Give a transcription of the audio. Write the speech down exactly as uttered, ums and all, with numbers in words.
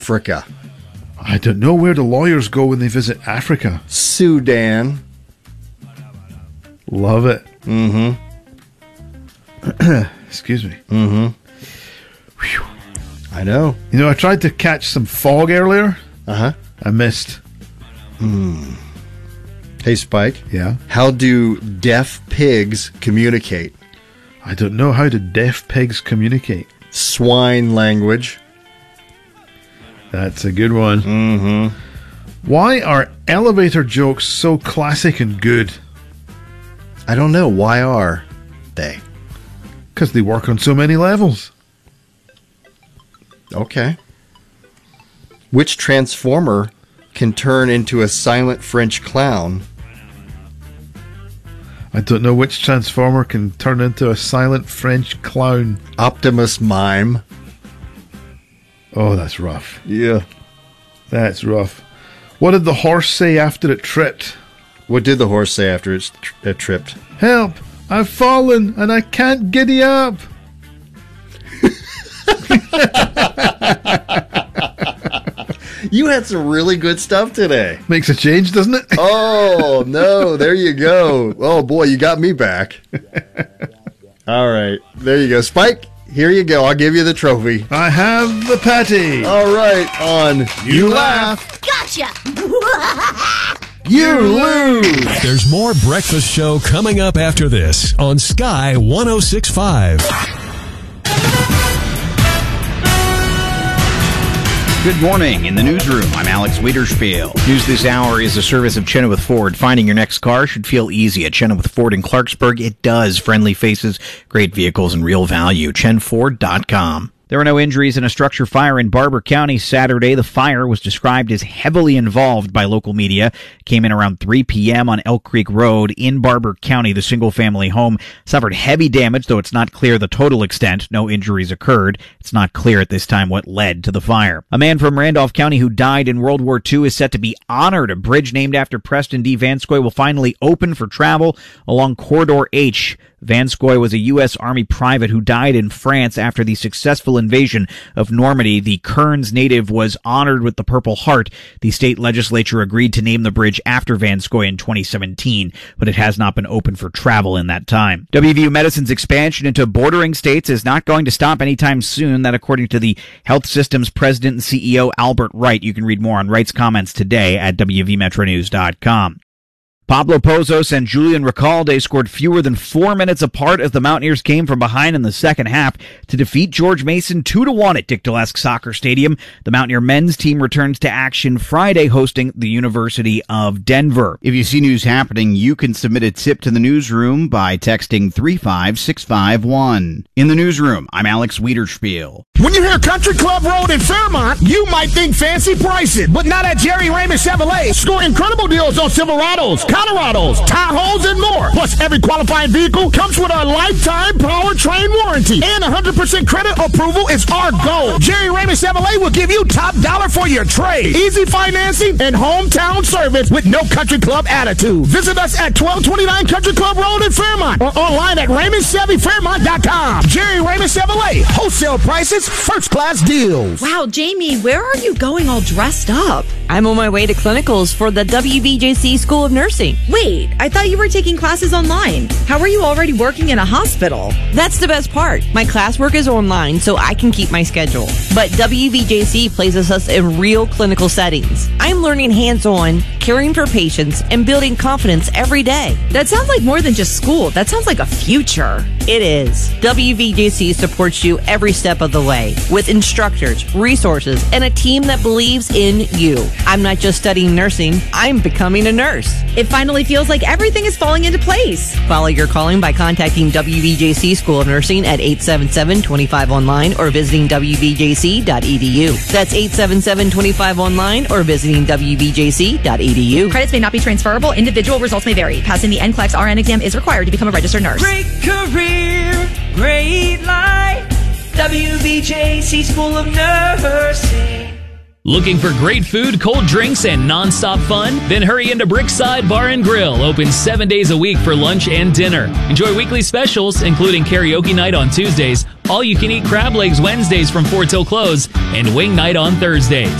Africa. I don't know where the lawyers go when they visit Africa. Sudan. Love it. Mm-hmm. Excuse me. Mm-hmm. Whew. I know. You know, I tried to catch some fog earlier. Uh-huh. I missed. Hmm. Hey, Spike. Yeah? How do deaf pigs communicate? I don't know. How do deaf pigs communicate? Swine language. That's a good one. Mm-hmm. Why are elevator jokes so classic and good? I don't know. Why are they? Because they work on so many levels. Okay. Which Transformer can turn into a silent French clown? I don't know which Transformer can turn into a silent French clown. Optimus Mime. Oh, that's rough. Yeah. That's rough. What did the horse say after it tripped? What did the horse say after it, tri- it tripped? Help! I've fallen and I can't giddy up. You had some really good stuff today. Makes a change, doesn't it? Oh, no. There you go. Oh, boy, you got me back. All right. There you go. Spike, here you go. I'll give you the trophy. I have the patty. All right. On You, you Laugh. Gotcha. You lose. There's more breakfast show coming up after this on Sky one oh six point five. Good morning. In the newsroom, I'm Alex Wiederspiel. News this hour is a service of Chenoweth Ford. Finding your next car should feel easy at Chenoweth Ford in Clarksburg. It does. Friendly faces, great vehicles, and real value. chen ford dot com. There were no injuries in a structure fire in Barber County Saturday. The fire was described as heavily involved by local media. It came in around three p.m. on Elk Creek Road in Barber County. The single-family home suffered heavy damage, though it's not clear the total extent. No injuries occurred. It's not clear at this time what led to the fire. A man from Randolph County who died in World War Two is set to be honored. A bridge named after Preston D. Vanscoy will finally open for travel along Corridor H. Vanscoy was a U S Army private who died in France after the successful invasion of Normandy. The Kearns native was honored with the Purple Heart. The state legislature agreed to name the bridge after Vanscoy in twenty seventeen, but it has not been open for travel in that time. W V U Medicine's expansion into bordering states is not going to stop anytime soon. That according to the health system's president and C E O, Albert Wright. You can read more on Wright's comments today at w v metro news dot com. Pablo Pozos and Julian Recalde scored fewer than four minutes apart as the Mountaineers came from behind in the second half to defeat George Mason two to one at Dick Dalesk Soccer Stadium. The Mountaineer men's team returns to action Friday hosting the University of Denver. If you see news happening, you can submit a tip to the newsroom by texting three five six five one. In the newsroom, I'm Alex Wiederspiel. When you hear Country Club Road in Fairmont, you might think fancy pricing, but not at Jerry Raymond Chevrolet. Score incredible deals on Silverados, Colorados, Tahoes, and more. Plus, every qualifying vehicle comes with a lifetime powertrain warranty. And one hundred percent credit approval is our goal. Jerry Raymond Chevrolet will give you top dollar for your trade. Easy financing and hometown service with no country club attitude. Visit us at twelve twenty-nine Country Club Road in Fairmont or online at raymond chevy fairmont dot com. Jerry Raymond Chevrolet. Wholesale prices, first class deals. Wow, Jamie, where are you going all dressed up? I'm on my way to clinicals for the W V J C School of Nursing. Wait, I thought you were taking classes online. How are you already working in a hospital? That's the best part. My classwork is online, so I can keep my schedule. But W V J C places us in real clinical settings. I'm learning hands-on, caring for patients, and building confidence every day. That sounds like more than just school. That sounds like a future. It is. W V J C supports you every step of the way with instructors, resources, and a team that believes in you. I'm not just studying nursing, I'm becoming a nurse. It finally feels like everything is falling into place. Follow your calling by contacting W V J C School of Nursing at eight seven seven, two five online or visiting w v j c dot e d u. That's eight seven seven, two five online or visiting w v j c dot e d u. Credits may not be transferable. Individual results may vary. Passing the N C L E X R N exam is required to become a registered nurse. Great career, great life. W V J C School of Nursing. Looking for great food, cold drinks, and nonstop fun? Then hurry into Brickside Bar and Grill, open seven days a week for lunch and dinner. Enjoy weekly specials, including karaoke night on Tuesdays, all-you-can-eat crab legs Wednesdays from four till close, and wing night on Thursdays.